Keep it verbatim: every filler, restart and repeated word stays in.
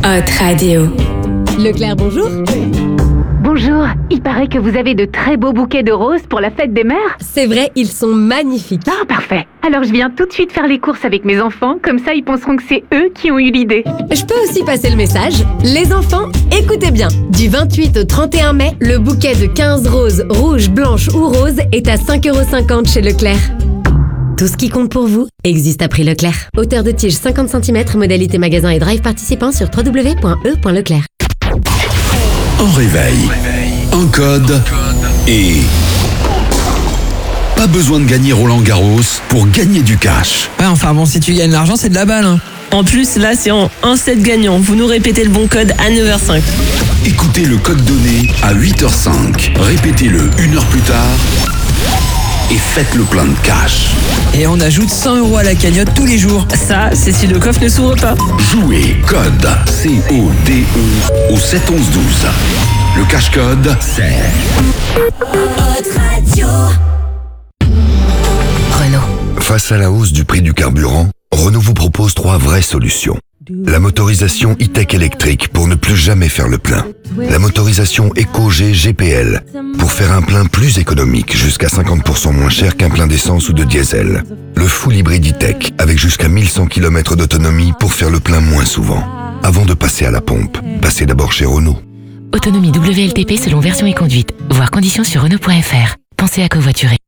Hot Radio. Leclerc, bonjour. Bonjour, il paraît que vous avez de très beaux bouquets de roses pour la fête des mères. C'est vrai, ils sont magnifiques. Ah, parfait. Alors je viens tout de suite faire les courses avec mes enfants, comme ça ils penseront que c'est eux qui ont eu l'idée. Je peux aussi passer le message. Les enfants, écoutez bien. Du vingt-huit au trente et un mai, le bouquet de quinze roses, rouges, blanches ou roses est à cinq euros cinquante chez Leclerc. Tout ce qui compte pour vous existe à prix Leclerc. Hauteur de tige cinquante centimètres, modalité magasin et drive participant sur w w w point e point leclerc. En réveil, un code et... pas besoin de gagner Roland Garros pour gagner du cash. Ouais, enfin bon, si tu gagnes l'argent, c'est de la balle. Hein. En plus, là, c'est en un sept gagnant. Vous nous répétez le bon code à neuf heures cinq. Écoutez le code donné à huit heures cinq. Répétez-le une heure plus tard et faites le plein de cash. Et on ajoute cent euros à la cagnotte tous les jours. Ça, c'est si le coffre ne s'ouvre pas. Jouez code C O D E au sept onze douze. Le cash code, c'est... Hot Radio. Renault. Face à la hausse du prix du carburant, Renault vous propose trois vraies solutions. La motorisation e-tech électrique pour ne plus jamais faire le plein. La motorisation Eco-G G P L pour faire un plein plus économique, jusqu'à cinquante pour cent moins cher qu'un plein d'essence ou de diesel. Le full hybride e-tech avec jusqu'à mille cent kilomètres d'autonomie pour faire le plein moins souvent. Avant de passer à la pompe, passez d'abord chez Renault. Autonomie W L T P selon version et conduite. Voir conditions sur Renault point F R. Pensez à covoiturer.